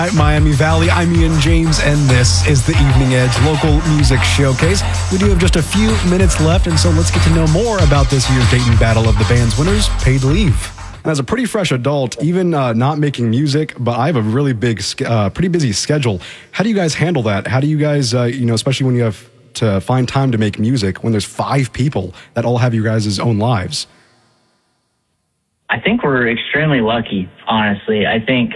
At Miami Valley, I'm Ian James, and this is the Evening Edge Local Music Showcase. We do have just a few minutes left, and so let's get to know more about this year's Dayton Battle of the Bands winners, Paid Leave. As a pretty fresh adult, even not making music, but I have a really big, pretty busy schedule. How do you guys handle that? How do you guys, especially when you have to find time to make music, when there's 5 people that all have you guys' own lives? I think we're extremely lucky, honestly. I think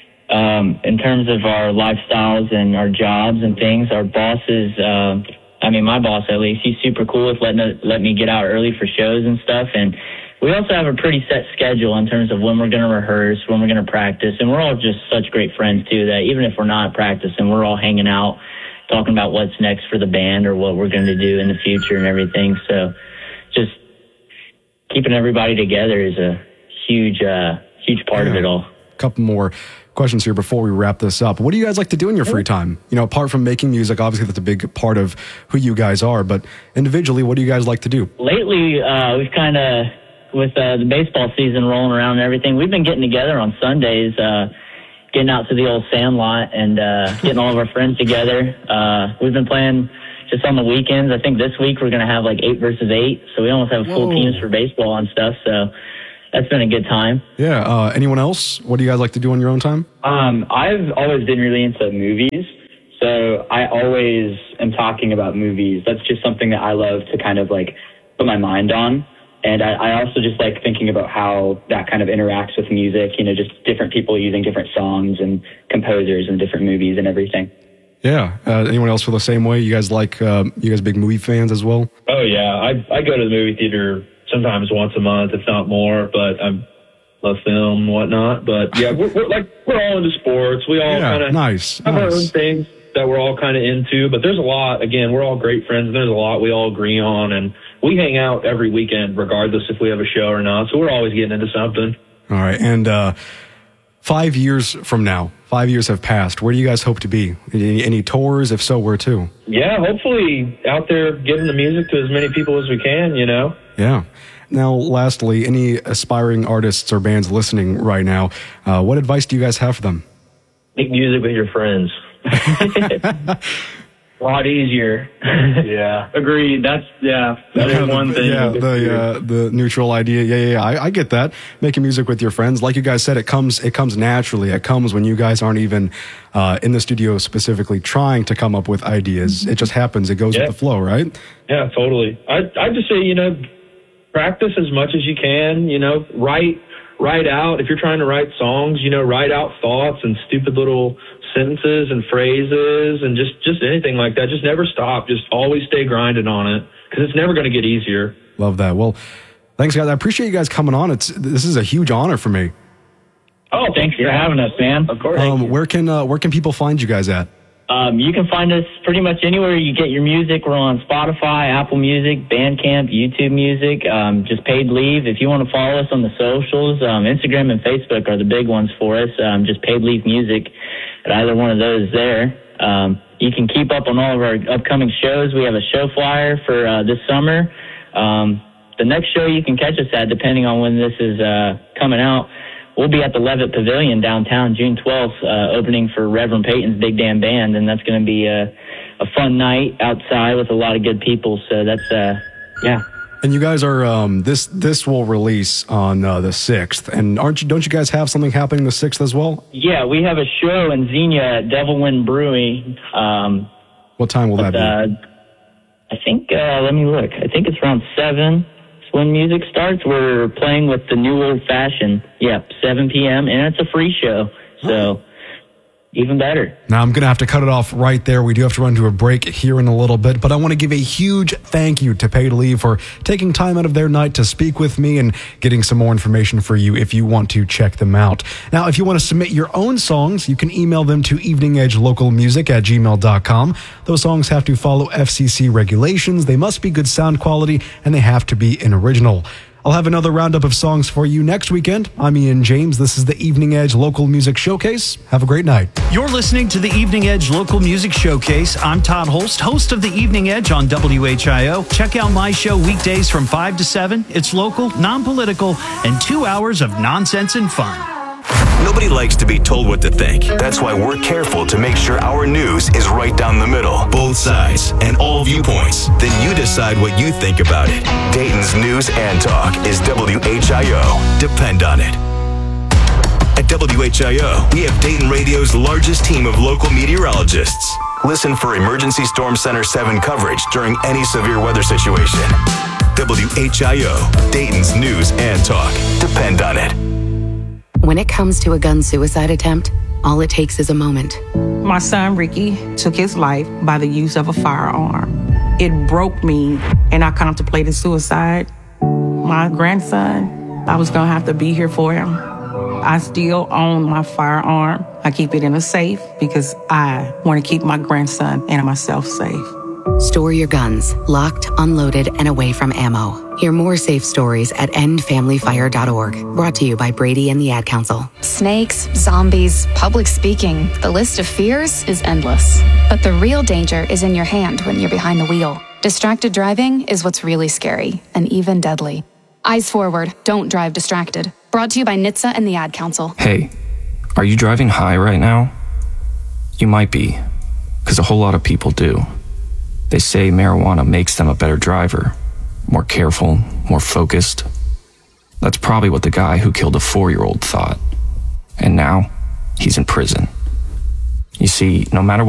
in terms of our lifestyles and our jobs and things, our bosses, my boss at least, he's super cool with let me get out early for shows and stuff. And we also have a pretty set schedule in terms of when we're going to rehearse, when we're going to practice. And we're all just such great friends, too, that even if we're not practicing, we're all hanging out, talking about what's next for the band or what we're going to do in the future and everything. So just keeping everybody together is a huge part of it all. A couple more questions here before we wrap this up. What do you guys like to do in your free time? Apart from making music, obviously that's a big part of who you guys are, but individually, what do you guys like to do? Lately, we've kind of, with the baseball season rolling around and everything, we've been getting together on Sundays, getting out to the old sandlot and getting all of our friends together. We've been playing just on the weekends. I think this week we're going to have like 8 versus 8, so we almost have full teams for baseball and stuff, so that's been a good time. Yeah. Anyone else? What do you guys like to do on your own time? I've always been really into movies, so I always am talking about movies. That's just something that I love to kind of like put my mind on. And I also just like thinking about how that kind of interacts with music, just different people using different songs and composers and different movies and everything. Yeah. Anyone else feel the same way? You guys big movie fans as well? Oh, yeah. I go to the movie theater sometimes once a month, if not more, but I love film and whatnot. But yeah, we're all into sports. We all kind of have our own things that we're all kind of into, but there's a lot. Again, we're all great friends, and there's a lot we all agree on, and we hang out every weekend regardless if we have a show or not, so we're always getting into something. All right, and 5 years from now, 5 years have passed. Where do you guys hope to be? Any tours? If so, where to? Yeah, hopefully out there giving the music to as many people as we can, Yeah. Now, lastly, any aspiring artists or bands listening right now, what advice do you guys have for them? Make music with your friends. A lot easier. Yeah. Agreed. That is one thing. Yeah, the neutral idea. Yeah. I get that. Making music with your friends. Like you guys said, it comes naturally. It comes when you guys aren't even in the studio specifically trying to come up with ideas. It just happens. It goes with the flow, right? Yeah, totally. I just say, practice as much as you can, write out. If you're trying to write songs, write out thoughts and stupid little sentences and phrases and just anything like that. Just never stop. Just always stay grinding on it because it's never going to get easier. Love that. Well, thanks, guys. I appreciate you guys coming on. This is a huge honor for me. Oh, thanks for having us, man. Of course. Where can people find you guys at? You can find us pretty much anywhere you get your music. We're on Spotify, Apple Music, Bandcamp, YouTube Music, just Paid Leave. If you want to follow us on the socials, Instagram and Facebook are the big ones for us. Just Paid Leave Music at either one of those there. You can keep up on all of our upcoming shows. We have a show flyer for this summer. The next show you can catch us at, depending on when this is coming out, we'll be at the Levitt Pavilion downtown June 12th, opening for Reverend Peyton's Big Damn Band, and that's going to be a fun night outside with a lot of good people. So that's yeah. And you guys are this will release on the 6th, and don't you guys have something happening the 6th as well? Yeah, we have a show in Xenia at Devil Wind Brewing. What time will that be? I think let me look. I think it's around 7. When music starts, we're playing with the New Old Fashioned. 7 p.m., and it's a free show, so even better. Now, I'm going to have to cut it off right there. We do have to run to a break here in a little bit, but I want to give a huge thank you to Paid Leave for taking time out of their night to speak with me and getting some more information for you if you want to check them out. Now, if you want to submit your own songs, you can email them to eveningedgelocalmusic@gmail.com. Those songs have to follow FCC regulations. They must be good sound quality, and they have to be an original. I'll have another roundup of songs for you next weekend. I'm Ian James. This is the Evening Edge Local Music Showcase. Have a great night. You're listening to the Evening Edge Local Music Showcase. I'm Todd Holst, host of the Evening Edge on WHIO. Check out my show weekdays from 5 to 7. It's local, non-political, and 2 hours of nonsense and fun. Nobody likes to be told what to think. That's why we're careful to make sure our news is right down the middle. Both sides and all viewpoints. Then you decide what you think about it. Dayton's News and Talk is WHIO. Depend on it. At WHIO, we have Dayton Radio's largest team of local meteorologists. Listen for Emergency Storm Center 7 coverage during any severe weather situation. WHIO, Dayton's News and Talk. Depend on it. When it comes to a gun suicide attempt, all it takes is a moment. My son, Ricky, took his life by the use of a firearm. It broke me, and I contemplated suicide. My grandson, I was going to have to be here for him. I still own my firearm. I keep it in a safe because I want to keep my grandson and myself safe. Store your guns, locked, unloaded, and away from ammo. Hear more safe stories at endfamilyfire.org. Brought to you by Brady and the Ad Council. Snakes, zombies, public speaking. The list of fears is endless. But the real danger is in your hand when you're behind the wheel. Distracted driving is what's really scary and even deadly. Eyes forward, don't drive distracted. Brought to you by NHTSA and the Ad Council. Hey, are you driving high right now? You might be, because a whole lot of people do. They say marijuana makes them a better driver, more careful, more focused. That's probably what the guy who killed a 4-year-old thought. And now, he's in prison. You see, no matter what